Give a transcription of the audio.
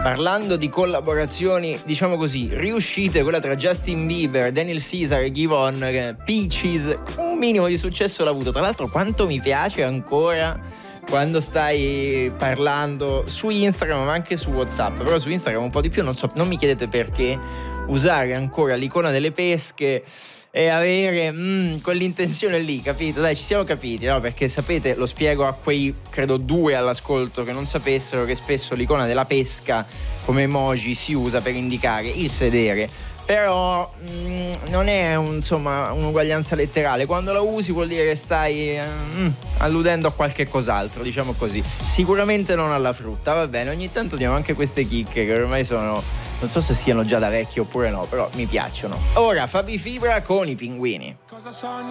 Parlando di collaborazioni, diciamo così, riuscite, quella tra Justin Bieber, Daniel Caesar e Givon, Peaches, un minimo di successo l'ha avuto. Tra l'altro quanto mi piace ancora quando stai parlando su Instagram, ma anche su WhatsApp, però su Instagram un po' di più, non mi chiedete perché, usare ancora l'icona delle pesche e avere quell'intenzione lì, capito? Dai, ci siamo capiti, no? Perché sapete, lo spiego a quei, credo 2 all'ascolto che non sapessero, che spesso l'icona della pesca come emoji si usa per indicare il sedere. Però non è un'uguaglianza letterale. Quando la usi vuol dire che stai alludendo a qualche cos'altro, diciamo così. Sicuramente non alla frutta, va bene. Ogni tanto diamo anche queste chicche che ormai sono, non so se siano già da vecchio oppure no, però mi piacciono. Ora Fabi Fibra con I Pinguini. Cosa sogni